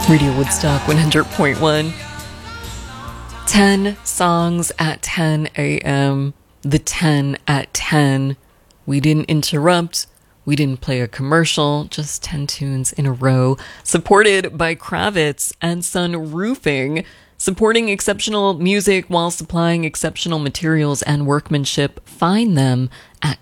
Radio Woodstock 100.1. 10 songs at 10 a.m. The 10 at 10. We didn't interrupt. We didn't play a commercial. Just 10 tunes in a row. Supported by Kravitz and Sun Roofing. Supporting exceptional music while supplying exceptional materials and workmanship. Find them at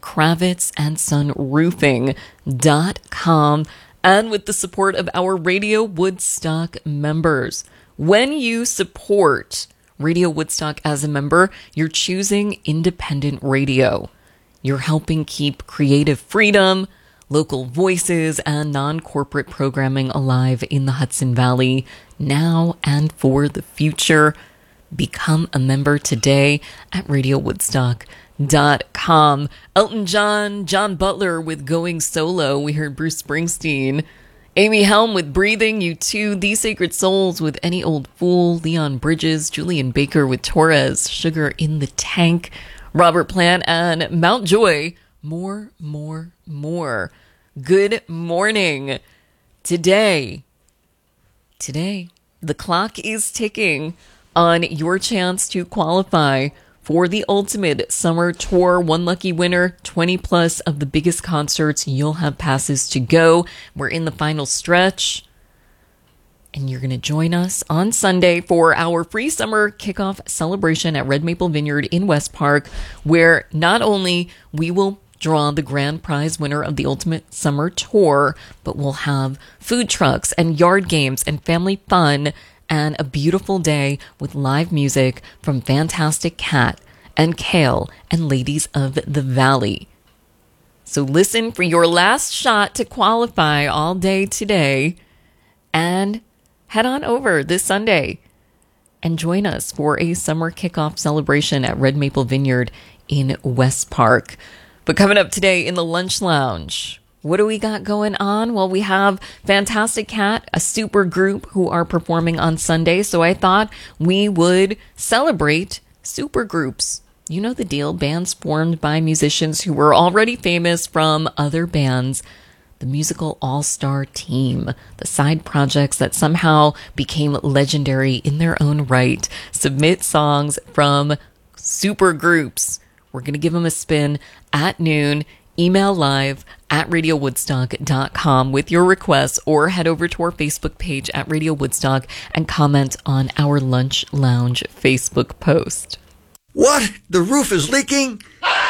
KravitzandSunRoofing.com. And with the support of our Radio Woodstock members. When you support Radio Woodstock as a member, you're choosing independent radio. You're helping keep creative freedom, local voices, and non-corporate programming alive in the Hudson Valley, now and for the future. Become a member today at RadioWoodstock.com. Elton John, John Butler with Going Solo. We heard Bruce Springsteen. Amy Helm with Breathing, U2, The Sacred Souls with Any Old Fool, Leon Bridges, Julian Baker with Torres, Sugar in the Tank, Robert Plant, and Mount Joy. More. Good morning. Today, the clock is ticking on your chance to qualify for the Ultimate Summer Tour. One lucky winner, 20 plus of the biggest concerts. You'll have passes to go. We're in the final stretch. And you're going to join us on Sunday for our free summer kickoff celebration at Red Maple Vineyard in West Park, where not only we will draw the grand prize winner of the Ultimate Summer Tour, but we'll have food trucks and yard games and family fun and a beautiful day with live music from Fantastic Cat and Kale and Ladies of the Valley. So listen for your last shot to qualify all day today, and head on over this Sunday and join us for a summer kickoff celebration at Red Maple Vineyard in West Park. But coming up today in the Lunch Lounge, what do we got going on? Well, we have Fantastic Cat, a super group who are performing on Sunday. So I thought we would celebrate super groups. You know the deal. Bands formed by musicians who were already famous from other bands. The musical all-star team. The side projects that somehow became legendary in their own right. Submit songs from super groups. We're going to give them a spin at noon. Email live at RadioWoodstock.com with your requests, or head over to our Facebook page at Radio Woodstock and comment on our Lunch Lounge Facebook post. What? The roof is leaking?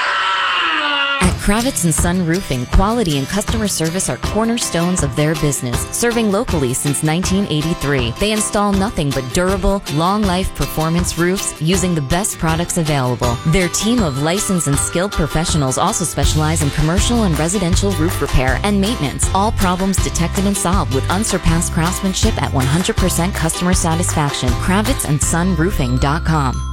At Kravitz and Sun Roofing, quality and customer service are cornerstones of their business. Serving locally since 1983, they install nothing but durable, long-life performance roofs using the best products available. Their team of licensed and skilled professionals also specialize in commercial and residential roof repair and maintenance. All problems detected and solved with unsurpassed craftsmanship at 100% customer satisfaction. KravitzandSunRoofing.com.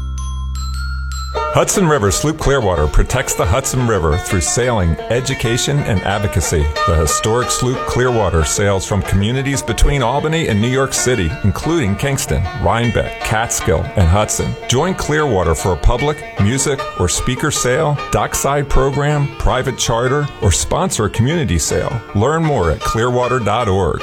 Hudson River Sloop Clearwater protects the Hudson River through sailing, education, and advocacy. The historic Sloop Clearwater sails from communities between Albany and New York City, including Kingston, Rhinebeck, Catskill, and Hudson. Join Clearwater for a public, music, or speaker sale, dockside program, private charter, or sponsor a community sale. Learn more at clearwater.org.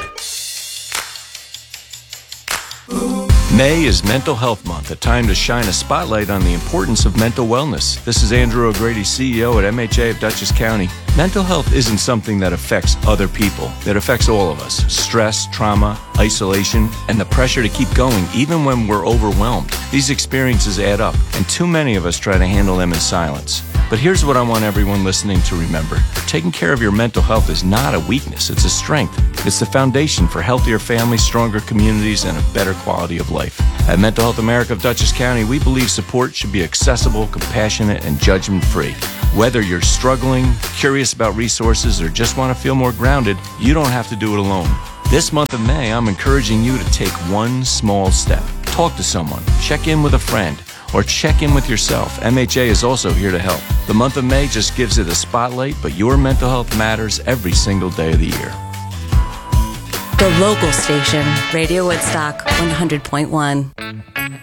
May is Mental Health Month, a time to shine a spotlight on the importance of mental wellness. This is Andrew O'Grady, CEO at MHA of Dutchess County. Mental health isn't something that affects other people. It affects all of us. Stress, trauma, isolation, and the pressure to keep going even when we're overwhelmed. These experiences add up, and too many of us try to handle them in silence. But here's what I want everyone listening to remember. Taking care of your mental health is not a weakness, it's a strength. It's the foundation for healthier families, stronger communities, and a better quality of life. At Mental Health America of Dutchess County, we believe support should be accessible, compassionate, and judgment-free. Whether you're struggling, curious about resources, or just want to feel more grounded, you don't have to do it alone. This month of May, I'm encouraging you to take one small step. Talk to someone, check in with a friend, or check in with yourself. MHA is also here to help. The month of May just gives it a spotlight, but your mental health matters every single day of the year. The local station, Radio Woodstock 100.1.